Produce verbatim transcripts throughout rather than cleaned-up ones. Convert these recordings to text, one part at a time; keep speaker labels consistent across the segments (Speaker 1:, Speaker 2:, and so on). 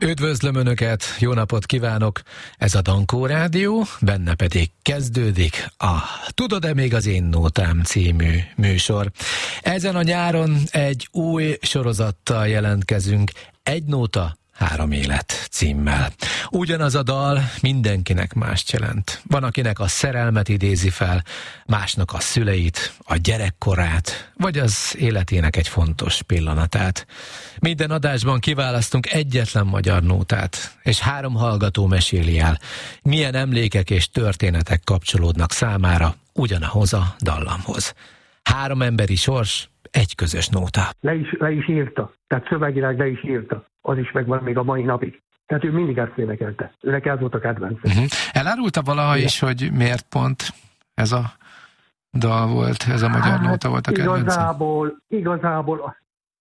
Speaker 1: Üdvözlöm Önöket, jó napot kívánok! Ez a Dankó Rádió, benne pedig kezdődik a Tudod-e még az én nótám című műsor. Ezen a nyáron egy új sorozattal jelentkezünk, Egy nóta, három élet címmel. Ugyanaz a dal mindenkinek mást jelent. Van, akinek a szerelmet idézi fel, másnak a szüleit, a gyerekkorát, vagy az életének egy fontos pillanatát. Minden adásban kiválasztunk egyetlen magyar nótát, és három hallgató meséli el, milyen emlékek és történetek kapcsolódnak számára ugyanahoz a dallamhoz. Három emberi sors, egy közös nóta.
Speaker 2: Le is, le is írta, tehát szövegileg le is írta. Az is megvan még a mai napig. Tehát ő mindig ezt énekelte. Őnek ez volt a kedvenc.
Speaker 1: Uh-huh. Elárulta valaha igen. is, hogy miért pont ez a dal volt, ez a magyar hát, nóta volt a kedvenc?
Speaker 2: Igazából, igazából,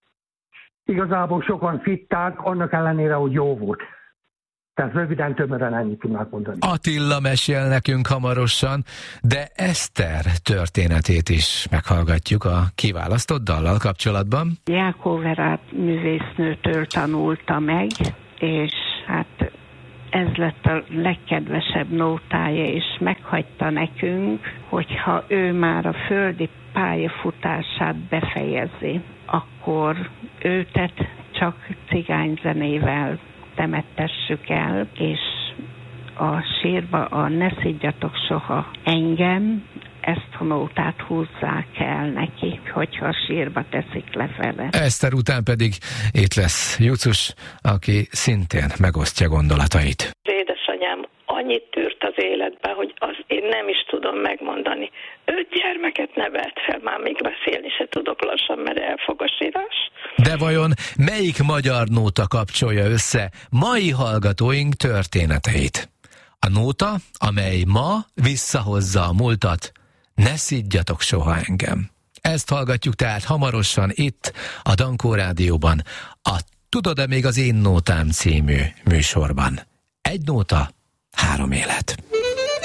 Speaker 2: igazából sokan fitták, annak ellenére, hogy jó volt. Tehát röviden, tömören ennyit tudnák mondani.
Speaker 1: Attila mesél nekünk hamarosan, de Eszter történetét is meghallgatjuk a kiválasztott dallal kapcsolatban.
Speaker 3: Jákó Verát művésznőtől tanulta meg, és hát ez lett a legkedvesebb nótája, és meghagyta nekünk, hogyha ő már a földi pályafutását befejezi, akkor őtet csak cigányzenével temettessük el, és a sírba a Ne szidjatok soha engem, ezt a nótát húzzák el neki, hogyha a sírba teszik lefele.
Speaker 1: Eszter után pedig itt lesz Jucus, aki szintén megosztja gondolatait.
Speaker 4: Édesanyám annyit tűrt az életbe, hogy azt én nem is tudom megmondani. Öt gyermeket nevelt fel, már még beszélni se tudok lassan, mert elfog a sírás.
Speaker 1: De vajon melyik magyar nóta kapcsolja össze mai hallgatóink történeteit? A nóta, amely ma visszahozza a múltat, Ne szidjatok soha engem. Ezt hallgatjuk tehát hamarosan itt, a Dankó Rádióban, a Tudod-e még az én nótám című műsorban. Egy nóta, három élet.